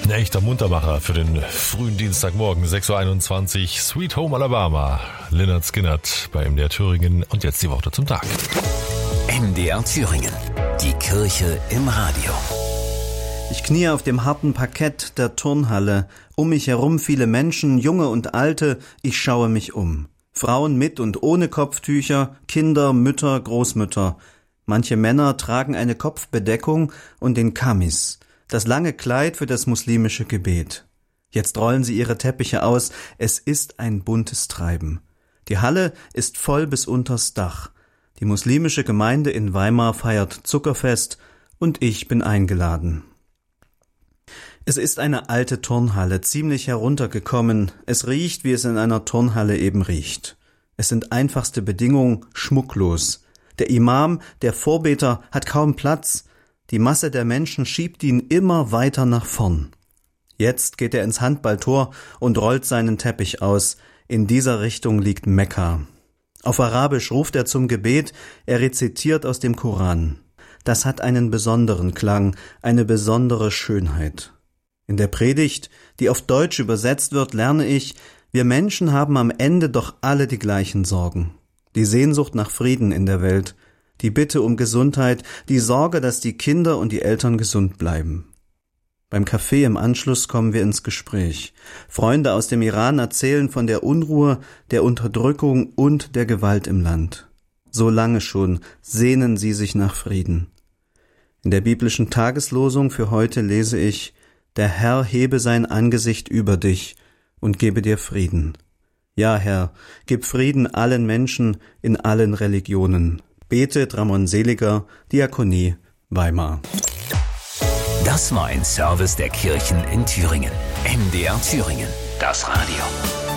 Ein echter Muntermacher für den frühen Dienstagmorgen, 6.21 Uhr, Sweet Home Alabama, Lynyrd Skynyrd bei MDR Thüringen und jetzt die Worte zum Tag. MDR Thüringen, die Kirche im Radio. Ich kniee auf dem harten Parkett der Turnhalle, um mich herum viele Menschen, Junge und Alte, ich schaue mich um. Frauen mit und ohne Kopftücher, Kinder, Mütter, Großmütter. Manche Männer tragen eine Kopfbedeckung und den Kamis, das lange Kleid für das muslimische Gebet. Jetzt rollen sie ihre Teppiche aus, es ist ein buntes Treiben. Die Halle ist voll bis unters Dach. Die muslimische Gemeinde in Weimar feiert Zuckerfest und ich bin eingeladen. Es ist eine alte Turnhalle, ziemlich heruntergekommen. Es riecht, wie es in einer Turnhalle eben riecht. Es sind einfachste Bedingungen, schmucklos. Der Imam, der Vorbeter, hat kaum Platz. Die Masse der Menschen schiebt ihn immer weiter nach vorn. Jetzt geht er ins Handballtor und rollt seinen Teppich aus. In dieser Richtung liegt Mekka. Auf Arabisch ruft er zum Gebet, er rezitiert aus dem Koran. Das hat einen besonderen Klang, eine besondere Schönheit. In der Predigt, die auf Deutsch übersetzt wird, lerne ich, wir Menschen haben am Ende doch alle die gleichen Sorgen. Die Sehnsucht nach Frieden in der Welt, die Bitte um Gesundheit, die Sorge, dass die Kinder und die Eltern gesund bleiben. Beim Kaffee im Anschluss kommen wir ins Gespräch. Freunde aus dem Iran erzählen von der Unruhe, der Unterdrückung und der Gewalt im Land. So lange schon sehnen sie sich nach Frieden. In der biblischen Tageslosung für heute lese ich, der Herr hebe sein Angesicht über dich und gebe dir Frieden. Ja, Herr, gib Frieden allen Menschen in allen Religionen. Betet Ramon Seliger, Diakonie, Weimar. Das war ein Service der Kirchen in Thüringen. MDR Thüringen, das Radio.